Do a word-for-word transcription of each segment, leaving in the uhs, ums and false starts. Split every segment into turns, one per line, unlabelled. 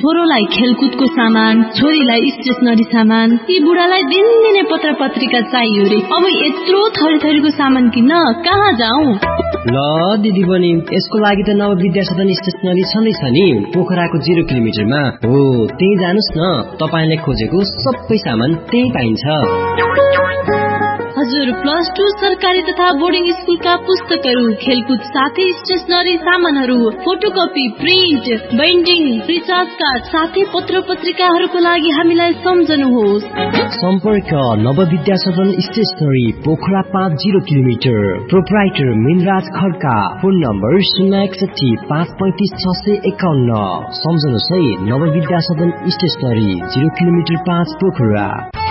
छोरोलाई खेलकुदको सामान, छोरीलाई स्टेशनरी सामान, यी बुढालाई दिनदिनै पत्र पत्रिका चाहियो रे। अब यत्रो थरी थरीको सामान किन्न कहाँ जाऊ?
ल दिदी बहिनी, यसको लागि त नव विद्या सदन स्टेशनरी छँदैछ नि, पोखराको जिरो किलोमिटरमा हो। त्यही जानुस् न, तपाईले खोजेको सबै सामान त्यही पाइन्छ।
हजुर, प्लस टू सरकारी तथा बोर्डिङ स्कुलका पुस्तकहरू, खेलकुद साथै स्टेशनरी सामानहरू, photocopy, print, binding, recharge card साथै पत्र पत्रिकाहरूको लागि हामीलाई सम्झनुहोस्।
सम्पर्क नवविद्या सदन स्टेशनरी, पोखरा पाँच zero kilometre, proprietor Minraj Khadka, phone number शून्य एकसठी पाँच पैंतिस छ सय एकाउन्न। सम्झनुहोस् है, नवविद्या सदन स्टेशनरी, जिरो किलोमिटर पाँच, पोखरा।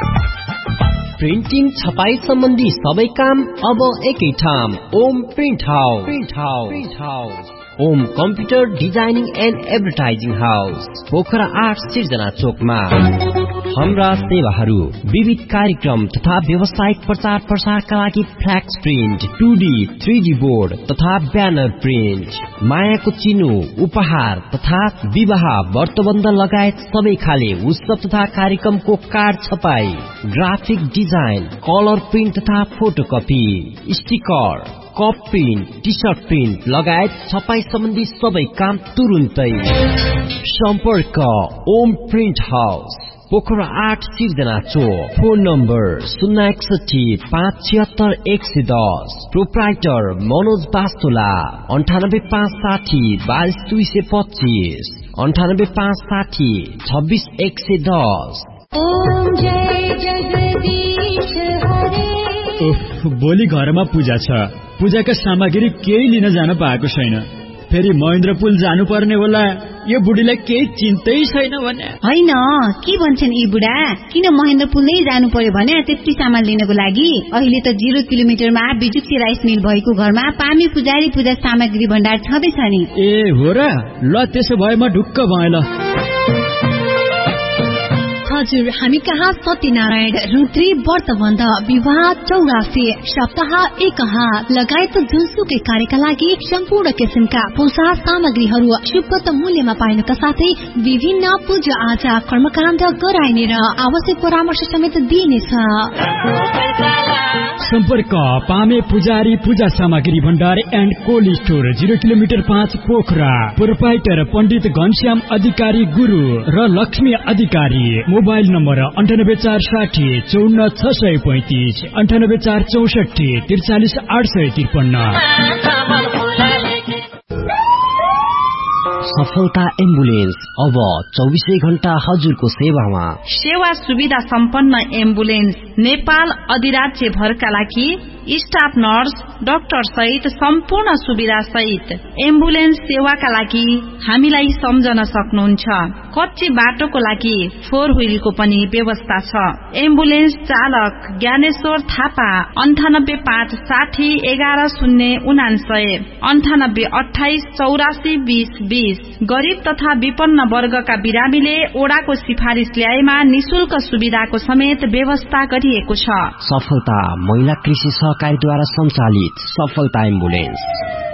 प्रिन्टिङ छपाई सम्बन्धी सबै काम अब एकै ठाम, Om print house. Print house Om computer designing and advertising house, Pokhara आठ सिर्जना चोकमा। हाम्रा सेवाहरू विविध कार्यक्रम तथा व्यावसायिक प्रचार प्रसारका लागि फ्ल्याक्स print, two D, three D board तथा ब्यानर प्रिन्ट, मायाको चिनो, उपहार तथा विवाह व्रतबन्ध लगायत सबै खाले उत्सव तथा कार्यक्रमको कार्ड छपाई, ग्राफिक डिजाइन, कलर प्रिन्ट तथा photocopy, sticker, cup print, T short print लगायत छपाई सम्बन्धी सबै काम तुरुन्तै। सम्पर्क ओम प्रिन्ट हाउस, पोखरा आठ सिर्जना चोक, फोन नम्बर शून्य एकसठी पाँच छिहत्तर एक सय दस, प्रोप्राइटर मनोज बास्तोला, अन्ठानब्बे पाँच साठी बाइस दुई सय पच्चीस, अन्ठानब्बे पाँच साठी छब्बीस एक सय दस।
ओम जय जगदीश हरे।
भोलि घरमा पूजा छ, पूजाका सामग्री केही लिन जान पाएको छैन, फेरि महेन्द्रपुल जानु पर्ने होला। यो बुढीलाई केही चिन्तै छैन भने
होइन, के भन्छन् यी बुढा, किन महेन्द्रपुल नै जानु पर्यो भने त्यति सामान लिनको लागि? अहिले त जिरो किलोमिटरमा बिजुक्सी राइस मिल भएको घरमा पामी पुजारी पूजा सामग्री भण्डार छँदैछ नि।
ए हो र, ल त्यसो भए म ढुक्क भएँ ल।
हजुर, हामी कहाँ सत्यनारायण, रुद्री, व्रतबन्ध, विवाह, चौरासी, सप्ताह एकहा लगायत जुनसुकै कार्यका लागि सम्पूर्ण किसिमका पूजा सामग्रीहरू सुपथ मूल्यमा पाइनुका साथै विभिन्न पूजा आजा कर्मकाण्ड गराइने र आवश्यक परामर्श समेत दिइनेछ।
सम्पर्क पामे पुजारी पूजा सामग्री भण्डार and cold store, zero kilometre पाँच, पोखरा। प्रोप्राइटर पण्डित घनश्याम अधिकारी गुरु र लक्ष्मी अधिकारी। मोबाइल नम्बर अन्ठानब्बे चार साठी चौन्न छ सय पैंतिस, अन्ठानब्बे चार चौसठी त्रिचालिस आठ सय त्रिपन्न।
सफलता एम्बुलेन्स अब चौबीसै घण्टा हजुरको सेवामा।
सेवा सुविधा सम्पन्न एम्बुलेन्स नेपाल अधिराज्य भरका लागि स्टाफ नर्स डाक्टर सहित सम्पूर्ण सुविधा सहित एम्बुलेन्स सेवाका लागि हामीलाई सम्झन सक्नुहुन्छ। कच्ची बाटोको लागि फोर व्हीलको पनि व्यवस्था छ। एम्बुलेन्स चालक ज्ञानेश्वर थापा, अन्ठानब्बे पाँच साठी एघार शून्य उनासय, अन्ठानब्बे अठाइस चौरासी बीस बीस। गरीब तथा विपन्न वर्गका बिरामीले ओडाको सिफारिस ल्याएमा निशुल्क सुविधाको समेत व्यवस्था गरिएको छ।
सफलता महिला कृषि सहकारीद्वारा सञ्चालित सफलता एम्बुलेन्स।